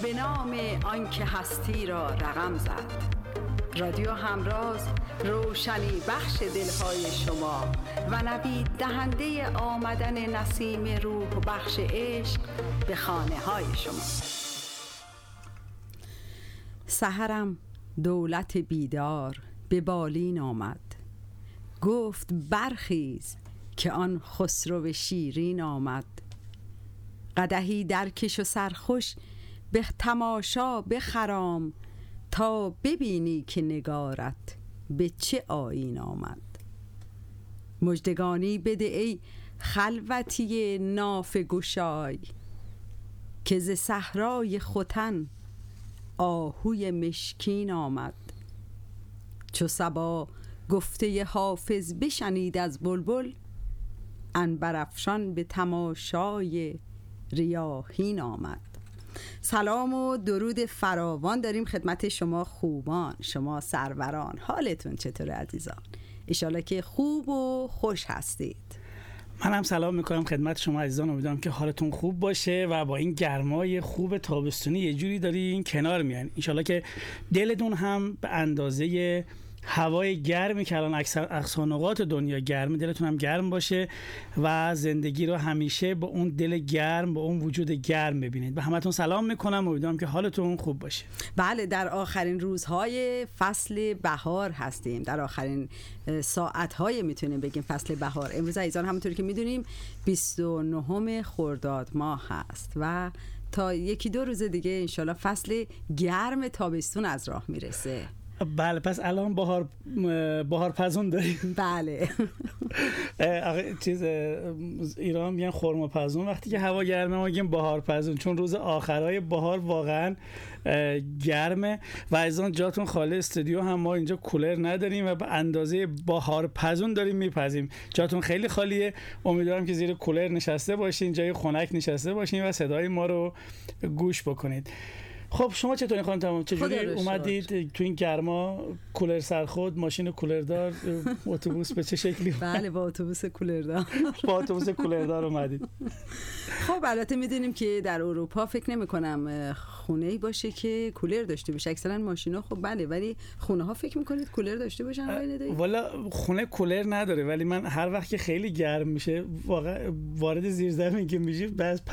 به نام آنکه هستی را رقم زد. رادیو همراز روشنی بخش دلهای شما و نوید دهنده آمدن نسیم روح و بخش عشق به خانه های شما. سحرم دولت بیدار به بالین آمد، گفت برخیز که آن خسرو شیرین آمد. قدحی درکش و سرخوش به تماشا بخرام، تا ببینی که نگارت به چه آیین آمد. مژدگانی بده ای خلوتی ناف گشای، که ز صحرای ختن آهوی مشکین آمد. چو صبا گفته حافظ بشنید از بلبل، عنبرافشان به تماشای ریاحین آمد. سلام و درود فراوان داریم خدمت شما خوبان، شما سروران. حالتون چطوره عزیزان؟ انشالله که خوب و خوش هستید. من هم سلام میکنم خدمت شما عزیزان، امیدوارم که حالتون خوب باشه و با این گرمای خوب تابستونی یه جوری دارین کنار میان. انشالله که دلتون هم به اندازه هوای گرمی که الان اکثر نقاط دنیا گرمه، دلتون هم گرم باشه و زندگی رو همیشه با اون دل گرم، با اون وجود گرم ببینید. به همتون سلام میکنم، امیدوارم که حالتون خوب باشه. بله، در آخرین روزهای فصل بهار هستیم، در آخرین ساعتهای میتونیم بگیم فصل بهار. امروز عزیزان همونطوری که میدونیم 29 خرداد ماه هست و تا یکی دو روز دیگه انشالله فصل گرم تابستون از راه میرسه. بله، پس الان بهار پزون داریم. بله. چیز ایران میگن خرما پزون، وقتی که هوا گرمه ما میگیم بهار پزون، چون روز آخرای بهار واقعا گرمه. و عزیزان جاتون خالی، استودیو هم ما اینجا کولر نداریم و به اندازه بهار پزون داریم میپزیم. جاتون خیلی خالیه. امیدوارم که زیر کولر نشسته باشین، جای خنک نشسته باشین و صدای ما رو گوش بکنید. خب شما چطوری خانم تمام؟ چجوری اومدید تو این گرما؟ کولر سرخود، ماشین کولردار، اتوبوس به چه شکلی؟ بله، با اتوبوس کولردار. با اتوبوس کولردار اومدید. خب البته میدونیم که در اروپا فکر نمی کنم خونه‌ای باشه که کولر داشته باشه. اکثرا ماشینا خب بله، ولی خونه ها فکر میکنید کولر داشته باشن؟ والا خونه کولر نداره، ولی من هر وقت که خیلی گرم میشه واقعا وارد زیرزمین که میشی بعد